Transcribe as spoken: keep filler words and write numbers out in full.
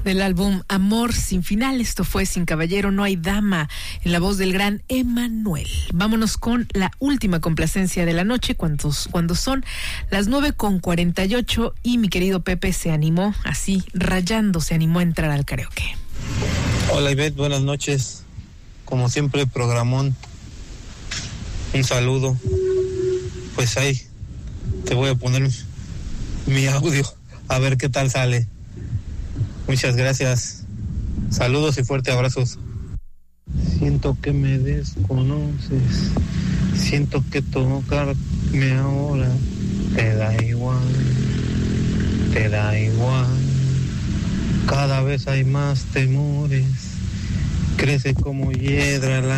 Del álbum Amor sin final, esto fue Sin caballero no hay dama, en la voz del gran Emanuel. Vámonos con la última complacencia de la noche, cuando, cuando son las nueve con cuarenta y ocho, y mi querido Pepe se animó, así rayando, se animó a entrar al karaoke. Hola Ivette, buenas noches. Como siempre, programón. Un saludo. Pues ahí te voy a poner mi audio, a ver qué tal sale. Muchas gracias. Saludos y fuerte abrazos. Siento que me desconoces. Siento que tocarme ahora te da igual. Te da igual. Cada vez hay más temores. Crece como hiedra la